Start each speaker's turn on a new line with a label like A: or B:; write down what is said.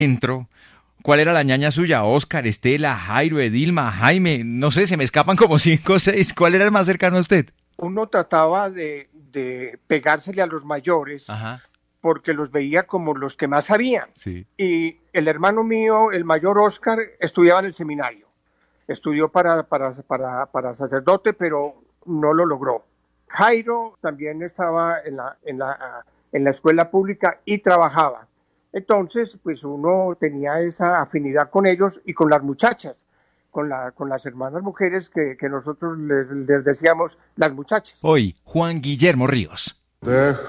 A: Entro. ¿Cuál era la ñaña suya? Oscar, Estela, Jairo, Edilma, Jaime, no sé, se me escapan como cinco o seis. ¿Cuál era el más cercano a usted?
B: Uno trataba de pegársele a los mayores
A: Ajá,
B: porque los veía como los que más sabían.
A: sí.
B: Y el hermano mío, el mayor Oscar, estudiaba en el seminario. Estudió para sacerdote, pero no lo logró. Jairo también estaba en la escuela pública y trabajaba. Entonces, pues uno tenía esa afinidad con ellos y con las muchachas, con las hermanas mujeres que nosotros les decíamos las muchachas.
A: Hoy, Juan Guillermo Ríos.